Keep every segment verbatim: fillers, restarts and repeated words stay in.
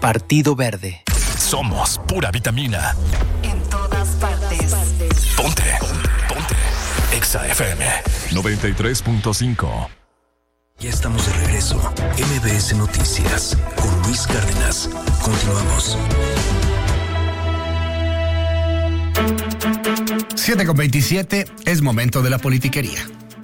Partido Verde. Somos pura vitamina. En todas partes. Ponte. Ponte. Exa F M noventa y tres punto cinco. Ya estamos de regreso. M B S Noticias con Luis Cárdenas. Continuamos. siete con veintisiete, es momento de la politiquería.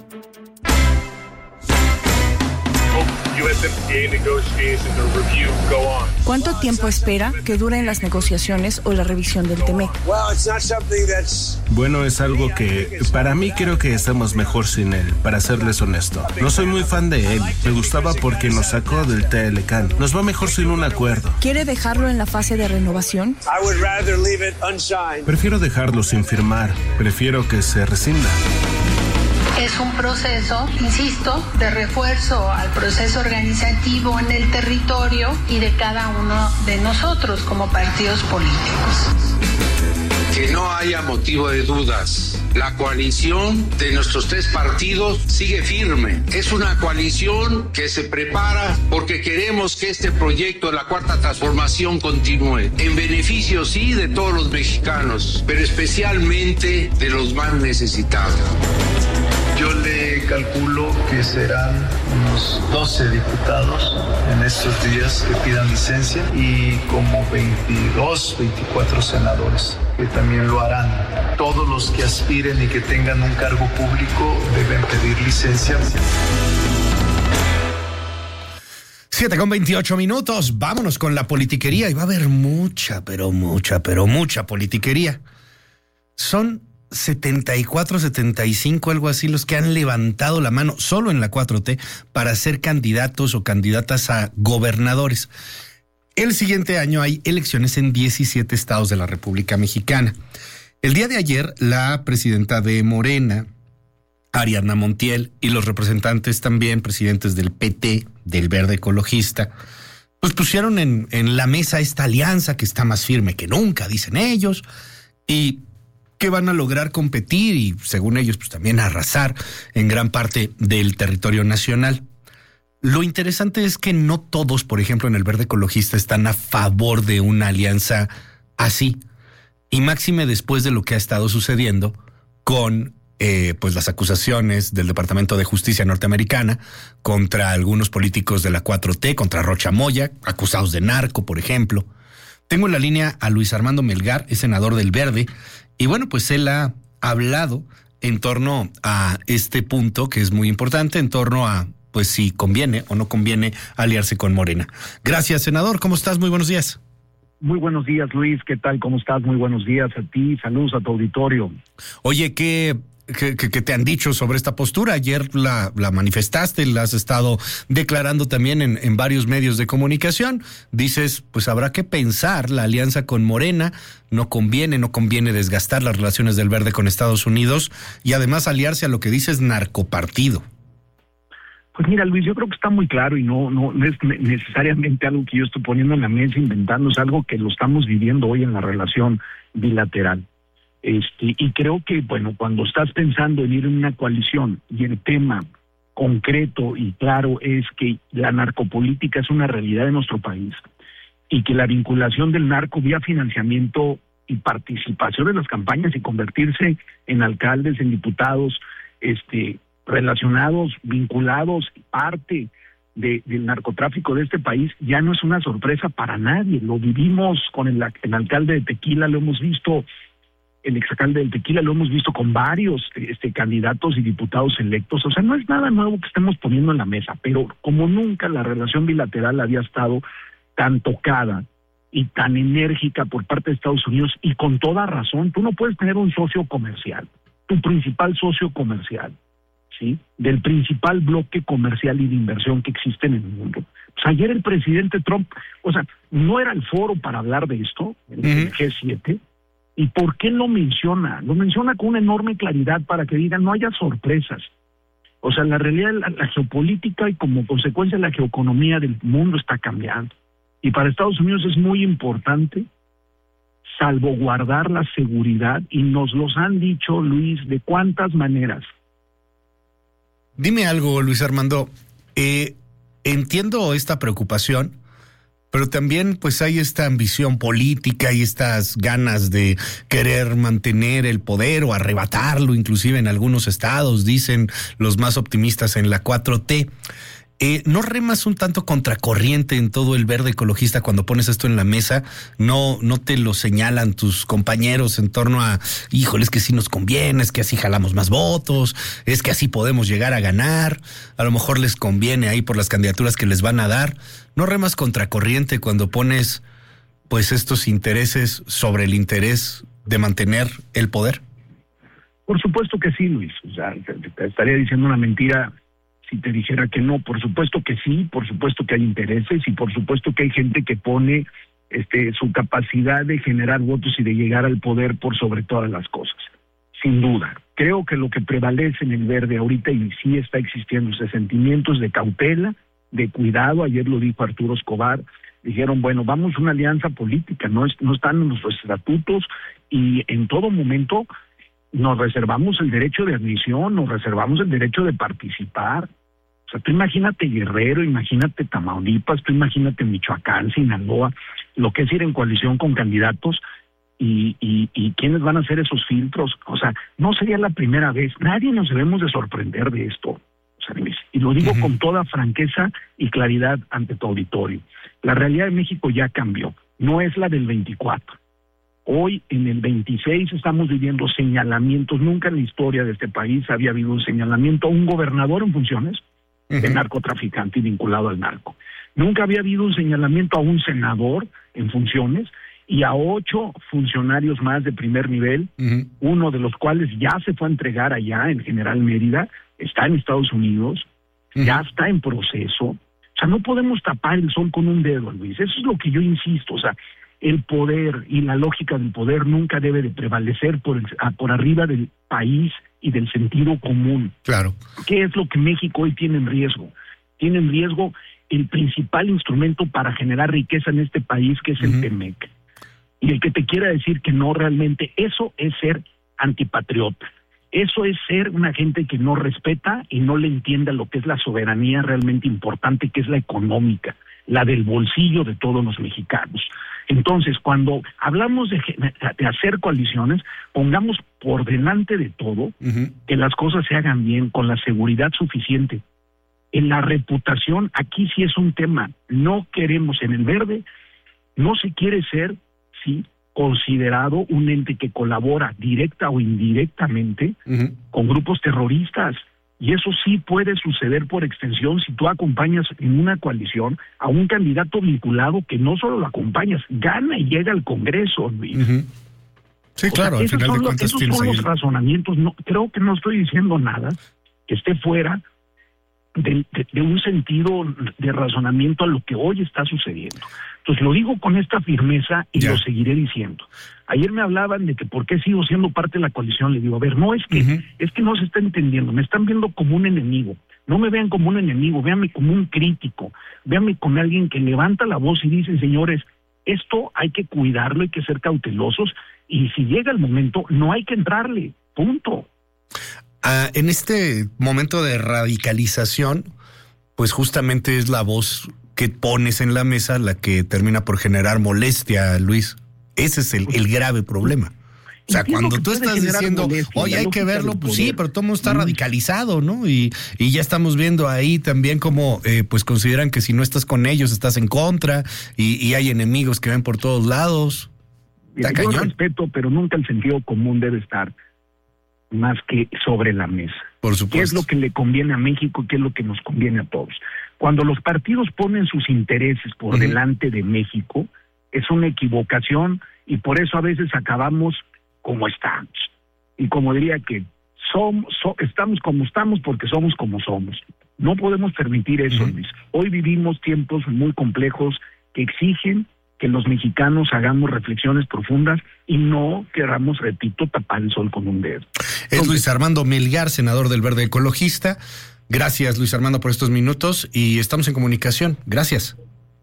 ¿Cuánto tiempo espera que duren las negociaciones o la revisión del T M E C? Bueno, es algo que para mí creo que estamos mejor sin él, para serles honesto. No soy muy fan de él. Me gustaba porque nos sacó del T L C A N. Nos va mejor sin un acuerdo. ¿Quiere dejarlo en la fase de renovación? Prefiero dejarlo sin firmar. Prefiero que se rescinda. Es un proceso, insisto, de refuerzo al proceso organizativo en el territorio y de cada uno de nosotros como partidos políticos. Que no haya motivo de dudas. La coalición de nuestros tres partidos sigue firme. Es una coalición que se prepara porque queremos que este proyecto de la Cuarta Transformación continúe. En beneficio, sí, de todos los mexicanos, pero especialmente de los más necesitados. Yo le calculo que serán unos doce diputados en estos días que pidan licencia y como veintidós, veinticuatro senadores que también lo harán. Todos los que aspiren y que tengan un cargo público deben pedir licencia. siete con veintiocho minutos, vámonos con la politiquería y va a haber mucha, pero mucha, pero mucha politiquería. Son setenta y cuatro, setenta y cinco, algo así, los que han levantado la mano solo en la cuatro T para ser candidatos o candidatas a gobernadores. El siguiente año hay elecciones en diecisiete estados de la República Mexicana. El día de ayer, la presidenta de Morena, Ariadna Montiel, y los representantes también, presidentes del P T, del Verde Ecologista, pues pusieron en, en la mesa esta alianza que está más firme que nunca, dicen ellos, y que van a lograr competir y, según ellos, pues también arrasar en gran parte del territorio nacional. Lo interesante es que no todos, por ejemplo, en el Verde Ecologista están a favor de una alianza así. Y máxime después de lo que ha estado sucediendo con eh, pues las acusaciones del Departamento de Justicia norteamericana contra algunos políticos de la cuatro T, contra Rocha Moya, acusados de narco, por ejemplo. Tengo en la línea a Luis Armando Melgar, es senador del Verde. Y bueno, pues él ha hablado en torno a este punto que es muy importante, en torno a, pues, si conviene o no conviene aliarse con Morena. Gracias, senador. ¿Cómo estás? Muy buenos días. Muy buenos días, Luis. ¿Qué tal? ¿Cómo estás? Muy buenos días a ti. Saludos a tu auditorio. Oye, ¿qué, qué, qué te han dicho sobre esta postura? Ayer la, la manifestaste, la has estado declarando también en, en varios medios de comunicación. Dices, pues habrá que pensar la alianza con Morena. No conviene, no conviene desgastar las relaciones del Verde con Estados Unidos y además aliarse a lo que dices narcopartido. Pues mira, Luis, yo creo que está muy claro y no, no, no es necesariamente algo que yo estoy poniendo en la mesa inventando, es algo que lo estamos viviendo hoy en la relación bilateral. Este, y creo que, bueno, cuando estás pensando en ir en una coalición y el tema concreto y claro es que la narcopolítica es una realidad de nuestro país y que la vinculación del narco vía financiamiento y participación en las campañas y convertirse en alcaldes, en diputados, este, relacionados, vinculados, parte de, del narcotráfico de este país, ya no es una sorpresa para nadie. Lo vivimos con el, el alcalde de Tequila, lo hemos visto, el exalcalde del Tequila, lo hemos visto con varios este, candidatos y diputados electos. O sea, no es nada nuevo que estemos poniendo en la mesa, pero como nunca la relación bilateral había estado tan tocada y tan enérgica por parte de Estados Unidos, y con toda razón. Tú no puedes tener un socio comercial, tu principal socio comercial, ¿sí?, del principal bloque comercial y de inversión que existe en el mundo. Pues ayer el presidente Trump, o sea, no era el foro para hablar de esto, el uh-huh. G siete, ¿y por qué lo menciona? Lo menciona con una enorme claridad para que digan, no haya sorpresas. O sea, la realidad, la, la geopolítica y como consecuencia la geoeconomía del mundo está cambiando. Y para Estados Unidos es muy importante salvaguardar la seguridad, y nos los han dicho, Luis, de cuántas maneras. Dime algo, Luis Armando. Eh, entiendo esta preocupación, pero también pues hay esta ambición política y estas ganas de querer mantener el poder o arrebatarlo, inclusive en algunos estados, dicen los más optimistas en la cuatro T. Eh, ¿No remas un tanto contracorriente en todo el verde ecologista cuando pones esto en la mesa? ¿No, no te lo señalan tus compañeros en torno a, híjole, es que sí nos conviene, es que así jalamos más votos, es que así podemos llegar a ganar, a lo mejor les conviene ahí por las candidaturas que les van a dar? ¿No remas contracorriente cuando pones pues estos intereses sobre el interés de mantener el poder? Por supuesto que sí, Luis. O sea, te, te estaría diciendo una mentira si te dijera que no. Por supuesto que sí, por supuesto que hay intereses y por supuesto que hay gente que pone este su capacidad de generar votos y de llegar al poder por sobre todas las cosas. Sin duda. Creo que lo que prevalece en el verde ahorita, y sí está existiendo ese sentimientos de cautela, de cuidado. Ayer lo dijo Arturo Escobar. Dijeron, bueno, vamos a una alianza política, no, es, no están en nuestros estatutos y en todo momento nos reservamos el derecho de admisión, nos reservamos el derecho de participar. O sea, tú imagínate Guerrero, imagínate Tamaulipas, tú imagínate Michoacán, Sinaloa, lo que es ir en coalición con candidatos y, y, y quiénes van a hacer esos filtros. O sea, no sería la primera vez, nadie nos debemos de sorprender de esto. O sea, y lo digo uh-huh. con toda franqueza y claridad ante tu auditorio. La realidad de México ya cambió, no es la del veinticuatro. Hoy, en el veintiséis, estamos viviendo señalamientos. Nunca en la historia de este país había habido un señalamiento a un gobernador en funciones uh-huh. de narcotraficante y vinculado al narco. Nunca había habido un señalamiento a un senador en funciones y a ocho funcionarios más de primer nivel, uh-huh. uno de los cuales ya se fue a entregar allá en General Mérida, está en Estados Unidos, uh-huh. ya está en proceso. O sea, no podemos tapar el sol con un dedo, Luis. Eso es lo que yo insisto. O sea, el poder y la lógica del poder nunca debe de prevalecer por, el, por arriba del país y del sentido común. Claro. ¿Qué es lo que México hoy tiene en riesgo? Tiene en riesgo el principal instrumento para generar riqueza en este país, que es el uh-huh. Temec. Y el que te quiera decir que no, realmente eso es ser antipatriota. Eso es ser una gente que no respeta y no le entiende lo que es la soberanía realmente importante, que es la económica, la del bolsillo de todos los mexicanos. Entonces, cuando hablamos de, de hacer coaliciones, pongamos por delante de todo uh-huh. que las cosas se hagan bien, con la seguridad suficiente. En la reputación, aquí sí es un tema. No queremos en el verde, no se quiere ser, sí, considerado un ente que colabora directa o indirectamente uh-huh. con grupos terroristas. Y eso sí puede suceder por extensión si tú acompañas en una coalición a un candidato vinculado que no solo lo acompañas, gana y llega al Congreso, Luis. Uh-huh. Sí, o claro, sea, al final son de los, cuentas esos son los razonamientos. No, creo que no estoy diciendo nada que esté fuera de, de, de un sentido de razonamiento a lo que hoy está sucediendo. Entonces lo digo con esta firmeza y ya. lo seguiré diciendo. Ayer me hablaban de que por qué sigo siendo parte de la coalición. Le digo, a ver, no, es que uh-huh. es que no se está entendiendo, me están viendo como un enemigo. No me vean como un enemigo, véanme como un crítico, véanme como alguien que levanta la voz y dice, señores, esto hay que cuidarlo, hay que ser cautelosos, y si llega el momento, no hay que entrarle, punto. Ah, en este momento de radicalización, pues justamente es la voz que pones en la mesa la que termina por generar molestia, Luis. Ese es el, el grave problema. O sea, Entiendo cuando tú estás diciendo, oye, hay que verlo, pues sí, pero todo el mundo está radicalizado, ¿no? Y, y ya estamos viendo ahí también cómo, eh, pues consideran que si no estás con ellos, estás en contra, y, y hay enemigos que ven por todos lados. Yo respeto, pero nunca el sentido común debe estar más que sobre la mesa. Por supuesto. ¿Qué es lo que le conviene a México? ¿Qué es lo que nos conviene a todos? Cuando los partidos ponen sus intereses por uh-huh. delante de México, es una equivocación, y por eso a veces acabamos como estamos. Y como diría que somos, so, estamos como estamos porque somos como somos. No podemos permitir eso, uh-huh. Luis. Hoy vivimos tiempos muy complejos que exigen que los mexicanos hagamos reflexiones profundas y no queramos, repito, tapar el sol con un dedo. Es Entonces, Luis Armando Melgar, senador del Verde Ecologista. Gracias, Luis Armando, por estos minutos y estamos en comunicación. Gracias.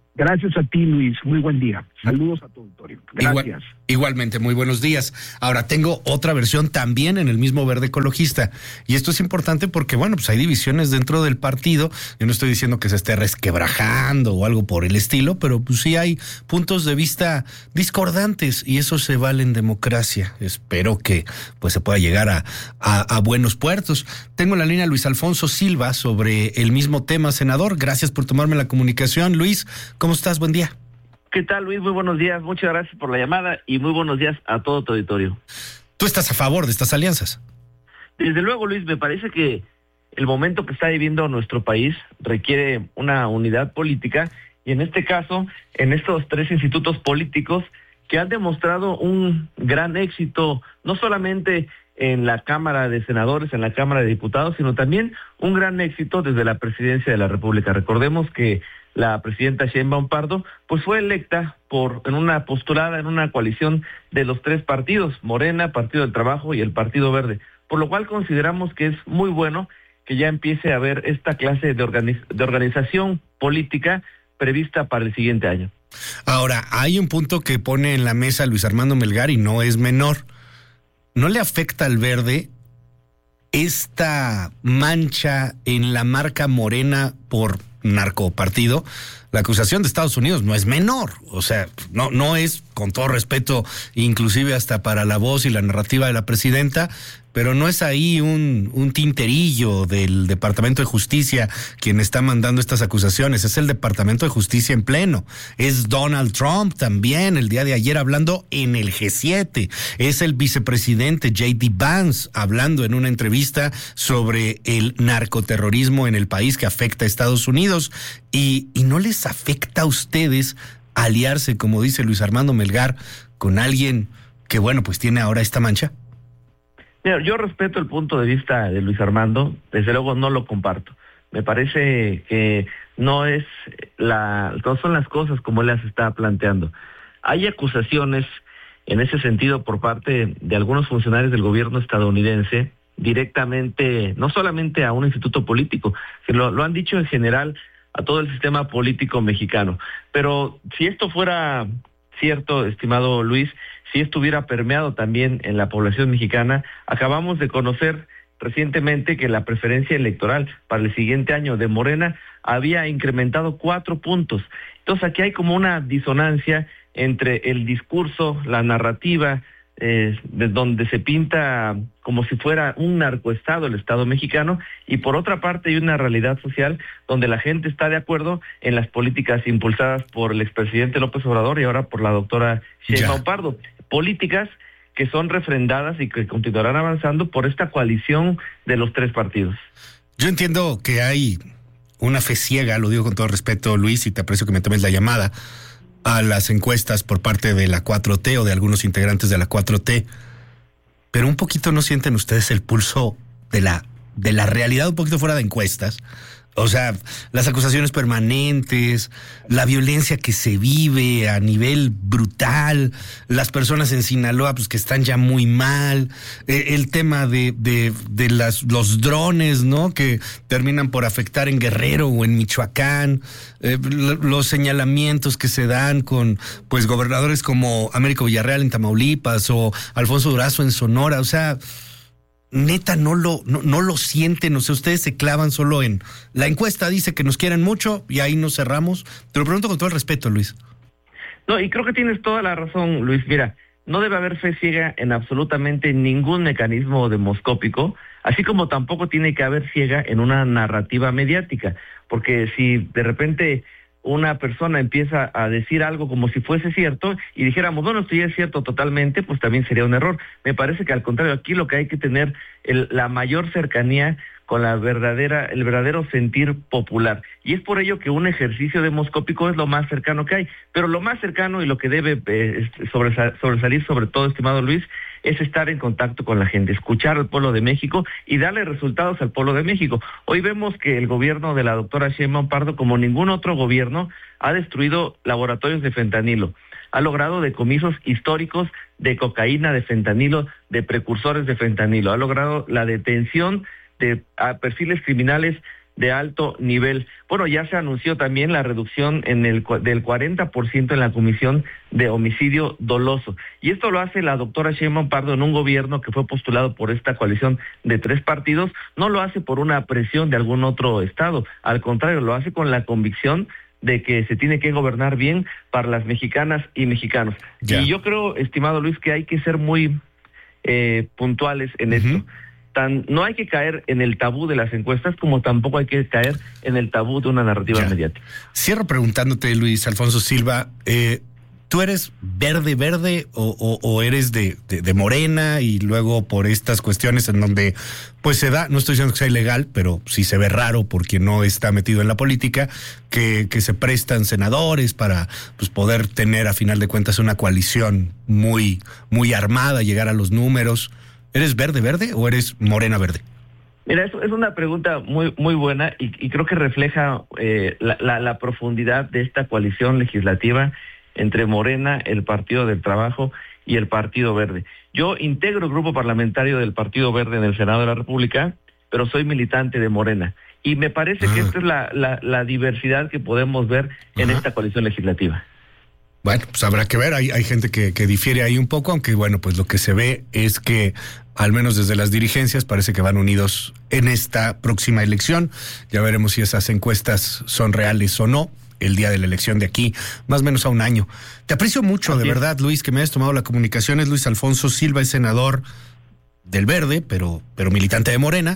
Gracias a ti, Luis. Muy buen día. Saludos a tu auditorio. Gracias. Igual, igualmente, muy buenos días. Ahora, tengo otra versión también en el mismo Verde Ecologista. Y esto es importante porque, bueno, pues hay divisiones dentro del partido. Yo no estoy diciendo que se esté resquebrajando o algo por el estilo, pero pues sí hay puntos de vista discordantes y eso se vale en democracia. Espero que pues se pueda llegar a, a, a buenos puertos. Tengo en la línea a Luis Alfonso Silva sobre el mismo tema, senador. Gracias por tomarme la comunicación. Luis, ¿cómo estás? Buen día. ¿Qué tal, Luis? Muy buenos días. Muchas gracias por la llamada y muy buenos días a todo tu auditorio. ¿Tú estás a favor de estas alianzas? Desde luego, Luis, me parece que el momento que está viviendo nuestro país requiere una unidad política y en este caso, en estos tres institutos políticos que han demostrado un gran éxito, no solamente en la Cámara de Senadores, en la Cámara de Diputados, sino también un gran éxito desde la Presidencia de la República. Recordemos que la presidenta Sheinbaum Pardo, pues fue electa por en una postulada, en una coalición de los tres partidos, Morena, Partido del Trabajo y el Partido Verde, por lo cual consideramos que es muy bueno que ya empiece a haber esta clase de, organiz- de organización política prevista para el siguiente año. Ahora, hay un punto que pone en la mesa Luis Armando Melgar y no es menor. ¿No le afecta al Verde esta mancha en la marca Morena por narcopartido? La acusación de Estados Unidos no es menor, o sea, no, no es, con todo respeto, inclusive hasta para la voz y la narrativa de la presidenta, pero no es ahí un, un tinterillo del Departamento de Justicia quien está mandando estas acusaciones, es el Departamento de Justicia en pleno, es Donald Trump también el día de ayer hablando en el G siete, es el vicepresidente J D Vance hablando en una entrevista sobre el narcoterrorismo en el país que afecta a Estados Unidos y, y no les afecta a ustedes aliarse, como dice Luis Armando Melgar, con alguien que, bueno, pues tiene ahora esta mancha. Mira, yo respeto el punto de vista de Luis Armando, desde luego no lo comparto. Me parece que no es la, no son las cosas como él las está planteando. Hay acusaciones en ese sentido por parte de algunos funcionarios del gobierno estadounidense directamente, no solamente a un instituto político, sino lo han dicho en general a todo el sistema político mexicano. Pero si esto fuera cierto, estimado Luis, si estuviera permeado también en la población mexicana, acabamos de conocer recientemente que la preferencia electoral para el siguiente año de Morena había incrementado cuatro puntos. Entonces aquí hay como una disonancia entre el discurso, la narrativa, eh, de donde se pinta como si fuera un narcoestado el Estado mexicano, y por otra parte hay una realidad social donde la gente está de acuerdo en las políticas impulsadas por el expresidente López Obrador y ahora por la doctora Sheinbaum Pardo, políticas que son refrendadas y que continuarán avanzando por esta coalición de los tres partidos. Yo entiendo que hay una fe ciega, lo digo con todo respeto, Luis, y te aprecio que me tomes la llamada, a las encuestas por parte de la cuatro T o de algunos integrantes de la cuatro T, pero un poquito no sienten ustedes el pulso de la, de la realidad, un poquito fuera de encuestas. O sea, las acusaciones permanentes, la violencia que se vive a nivel brutal, las personas en Sinaloa pues que están ya muy mal, eh, el tema de, de, de las, los drones, ¿no? Que terminan por afectar en Guerrero o en Michoacán, eh, los señalamientos que se dan con pues gobernadores como Américo Villarreal en Tamaulipas o Alfonso Durazo en Sonora, o sea... Neta, no lo, no, no lo sienten, o sea, ustedes se clavan solo en la encuesta, dice que nos quieren mucho y ahí nos cerramos. Te lo pregunto con todo el respeto, Luis. No, y creo que tienes toda la razón, Luis. Mira, no debe haber fe ciega en absolutamente ningún mecanismo demoscópico, así como tampoco tiene que haber ciega en una narrativa mediática, porque si de repente una persona empieza a decir algo como si fuese cierto y dijéramos, bueno, esto ya es cierto totalmente, pues también sería un error. Me parece que al contrario, aquí lo que hay que tener el, la mayor cercanía con la verdadera, el verdadero sentir popular. Y es por ello que un ejercicio demoscópico es lo más cercano que hay. Pero lo más cercano y lo que debe eh, sobresal, sobresalir sobre todo, estimado Luis, es estar en contacto con la gente, escuchar al pueblo de México y darle resultados al pueblo de México. Hoy vemos que el gobierno de la doctora Sheinbaum Pardo, como ningún otro gobierno, ha destruido laboratorios de fentanilo. Ha logrado decomisos históricos de cocaína, de fentanilo, de precursores de fentanilo. Ha logrado la detención de a perfiles criminales de alto nivel. Bueno, ya se anunció también la reducción en el del cuarenta por ciento en la comisión de homicidio doloso. Y esto lo hace la doctora Sheinbaum Pardo en un gobierno que fue postulado por esta coalición de tres partidos. No lo hace por una presión de algún otro estado. Al contrario, lo hace con la convicción de que se tiene que gobernar bien para las mexicanas y mexicanos. Ya. Y yo creo, estimado Luis, que hay que ser muy eh, puntuales en uh-huh. esto. Tan, no hay que caer en el tabú de las encuestas, como tampoco hay que caer en el tabú de una narrativa ya. mediática. Cierro preguntándote, Luis Alfonso Silva, eh, ¿tú eres verde, verde o, o, o eres de, de, de Morena y luego por estas cuestiones en donde pues se da, no estoy diciendo que sea ilegal, pero sí se ve raro por quien no está metido en la política, que, que se prestan senadores para pues poder tener a final de cuentas una coalición muy, muy armada, llegar a los números? ¿Eres verde, verde o eres morena, verde? Mira, es, es una pregunta muy muy buena y, y creo que refleja eh, la, la, la profundidad de esta coalición legislativa entre Morena, el Partido del Trabajo y el Partido Verde. Yo integro el grupo parlamentario del Partido Verde en el Senado de la República, pero soy militante de Morena. Y me parece ah. que esta es la, la, la diversidad que podemos ver en Ajá. esta coalición legislativa. Bueno, pues habrá que ver, hay, hay gente que, que difiere ahí un poco, aunque bueno, pues lo que se ve es que, al menos desde las dirigencias, parece que van unidos en esta próxima elección. Ya veremos si esas encuestas son reales o no, el día de la elección de aquí, más o menos a un año. Te aprecio mucho, Así de verdad, es. Luis, que me hayas tomado la comunicación. Es Luis Alfonso Silva, es senador del Verde, pero, pero militante de Morena,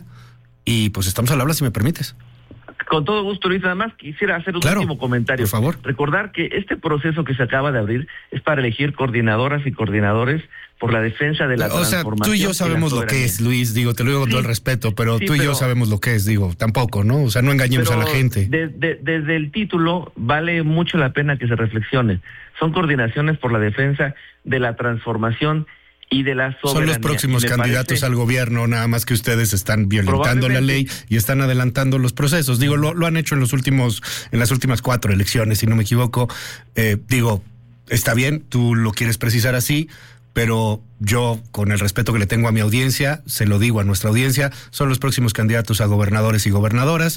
y pues estamos al habla, si me permites. Con todo gusto, Luis. Además, quisiera hacer un claro, último comentario. Por favor. Recordar que este proceso que se acaba de abrir es para elegir coordinadoras y coordinadores por la defensa de la o transformación. O sea, tú y yo sabemos y lo que es, Luis, digo, te lo digo con sí, todo el respeto, pero sí, tú y pero, yo sabemos lo que es, digo, tampoco, ¿no? O sea, no engañemos a la gente. De, de, desde el título vale mucho la pena que se reflexione. Son coordinaciones por la defensa de la transformación y de la soberanía. Son los próximos candidatos parece... al gobierno, nada más que ustedes están violentando la ley y están adelantando los procesos. Digo, lo, lo han hecho en los últimos, en las últimas cuatro elecciones, si no me equivoco. Eh, digo, está bien, tú lo quieres precisar así, pero yo, con el respeto que le tengo a mi audiencia, se lo digo a nuestra audiencia, son los próximos candidatos a gobernadores y gobernadoras,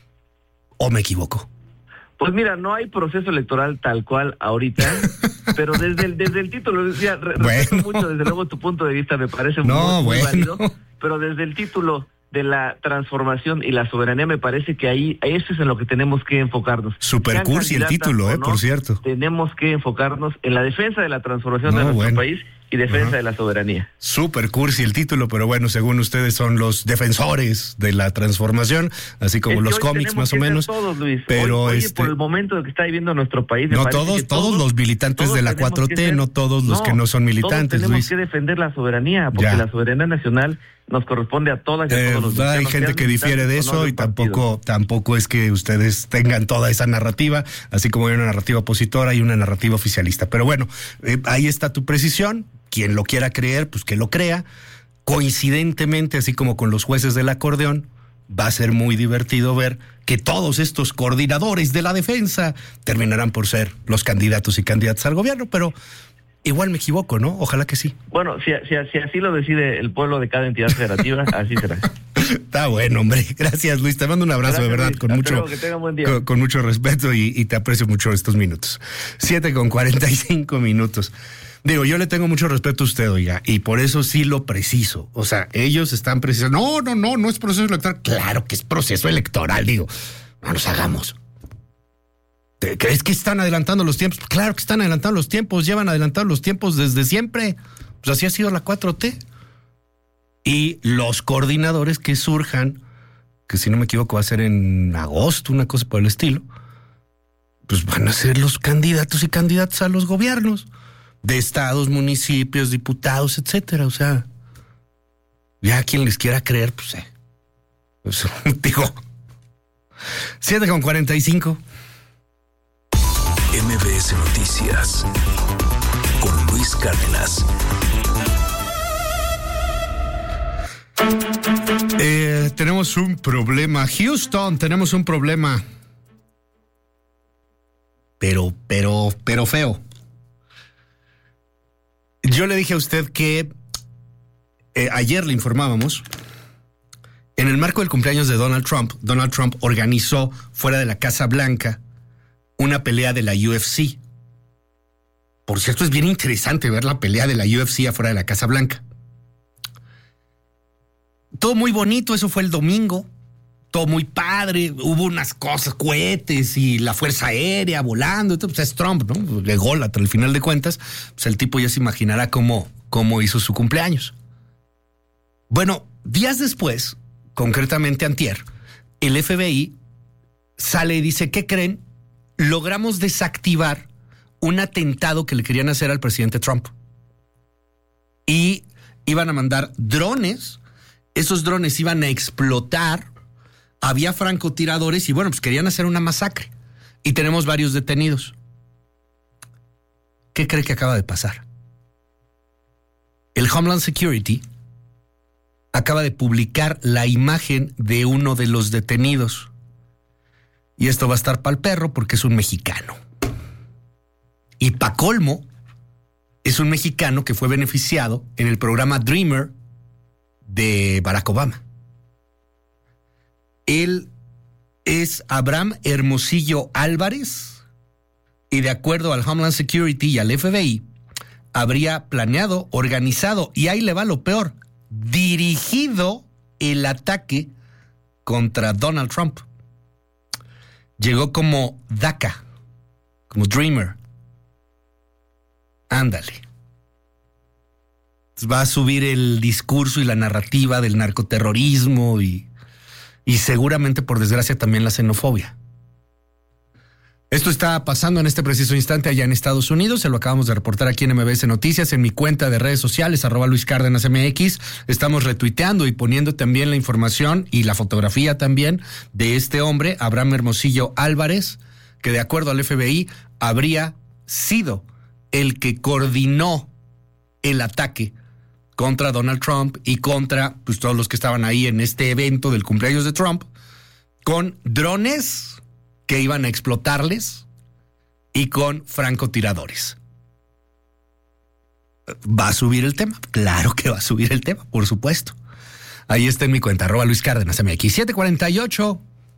¿o me equivoco? Pues mira, no hay proceso electoral tal cual ahorita, pero desde el desde el título, decía, re, bueno. respeto mucho, desde luego tu punto de vista me parece no, muy, bueno. muy válido, pero desde el título de la transformación y la soberanía me parece que ahí eso es en lo que tenemos que enfocarnos. Super cursi el título, eh, no, por cierto. Tenemos que enfocarnos en la defensa de la transformación no, de nuestro bueno. país y defensa uh-huh. de la soberanía. Super cursi el título, pero bueno, según ustedes son los defensores de la transformación, así como es los cómics más o menos. Todos, Luis. Pero hoy, hoy, este... por el momento que está viviendo nuestro país. No todos, todos, todos los militantes todos de la cuatro T, ser, no todos los no, que no son militantes, todos tenemos Luis. que defender la soberanía, porque ya. la soberanía nacional nos corresponde a todas y a eh, todos los Hay gente que difiere de eso y tampoco tampoco es que ustedes tengan toda esa narrativa, así como hay una narrativa opositora y una narrativa oficialista. Pero bueno, eh, ahí está tu precisión. Quien lo quiera creer, pues que lo crea. Coincidentemente, así como con los jueces del acordeón, va a ser muy divertido ver que todos estos coordinadores de la defensa terminarán por ser los candidatos y candidatas al gobierno, pero igual me equivoco, ¿no? Ojalá que sí. Bueno, si, si, si así lo decide el pueblo de cada entidad federativa, así será. Está bueno, hombre. Gracias, Luis. Te mando un abrazo, Gracias, de verdad, Luis. con Hasta mucho, luego, que tenga buen día. Con, con mucho respeto y, y te aprecio mucho estos minutos. Siete con cuarenta y cinco minutos. Digo, yo le tengo mucho respeto a usted, oiga, y por eso sí lo preciso. O sea, ellos están precisando. No, no, no, no es proceso electoral. Claro que es proceso electoral, digo. No nos hagamos. ¿Crees que están adelantando los tiempos? Claro que están adelantando los tiempos, llevan adelantando los tiempos desde siempre. Pues así ha sido la cuatro T. Y los coordinadores que surjan, que si no me equivoco va a ser en agosto, una cosa por el estilo, pues van a ser los candidatos y candidatas a los gobiernos de estados, municipios, diputados, etcétera. O sea, ya quien les quiera creer, pues, eh, pues digo, siete con cuarenta y cinco. M B S Noticias con Luis Cárdenas. Eh, tenemos un problema. Houston, tenemos un problema. Pero, pero, pero feo. Yo le dije a usted que eh, ayer le informábamos, en el marco del cumpleaños de Donald Trump, Donald Trump organizó fuera de la Casa Blanca una pelea de la U F C. Por cierto, es bien interesante ver la pelea de la U F C afuera de la Casa Blanca. Todo muy bonito, eso fue el domingo. Todo muy padre, hubo unas cosas, cohetes y la Fuerza Aérea volando. Pues es Trump, ¿no? Ególatra, al final de cuentas. Pues el tipo ya se imaginará cómo, cómo hizo su cumpleaños. Bueno, días después, concretamente antier, el F B I sale y dice, ¿qué creen? Logramos desactivar un atentado que le querían hacer al presidente Trump. Y iban a mandar drones. Esos drones iban a explotar. Había francotiradores y bueno, pues querían hacer una masacre. Y tenemos varios detenidos. ¿Qué cree que acaba de pasar? El Homeland Security acaba de publicar la imagen de uno de los detenidos. Y esto va a estar pa'l perro porque es un mexicano. Y pa' colmo, es un mexicano que fue beneficiado en el programa Dreamer de Barack Obama. Él es Abraham Hermosillo Álvarez y de acuerdo al Homeland Security y al F B I, habría planeado, organizado y ahí le va lo peor, dirigido el ataque contra Donald Trump. Llegó como DACA, como Dreamer. Ándale. Va a subir el discurso y la narrativa del narcoterrorismo y Y seguramente, por desgracia, también la xenofobia. Esto está pasando en este preciso instante allá en Estados Unidos. Se lo acabamos de reportar aquí en M B S Noticias, en mi cuenta de redes sociales, arroba Luis Cárdenas M X. Estamos retuiteando y poniendo también la información y la fotografía también de este hombre, Abraham Hermosillo Álvarez, que de acuerdo al F B I habría sido el que coordinó el ataque contra Donald Trump y contra pues, todos los que estaban ahí en este evento del cumpleaños de Trump, con drones que iban a explotarles y con francotiradores. ¿Va a subir el tema? Claro que va a subir el tema, por supuesto. Ahí está en mi cuenta, arroba Luis Cárdenas M X. siete cuarenta y ocho.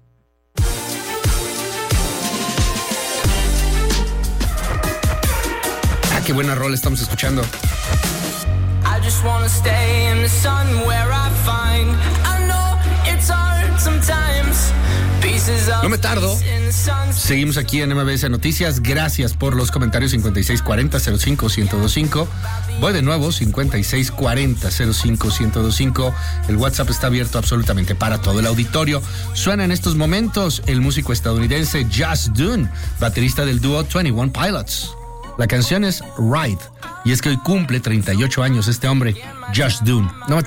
Ah, qué buena rola estamos escuchando. Just wanna stay in the sun where I find I know it's hard sometimes. Pieces of No me tardo. Seguimos aquí en M B S Noticias. Gracias por los comentarios. Cincuenta y seis cuarenta cero cinco ciento veinticinco. Voy de nuevo. Cincuenta y seis cuarenta cero cinco ciento veinticinco. El WhatsApp está abierto absolutamente para todo el auditorio. Suena en estos momentos el músico estadounidense Just Dune, baterista del dúo veintiuno Pilots. La canción es Ride. Y es que hoy cumple treinta y ocho años este hombre, Just Dune. No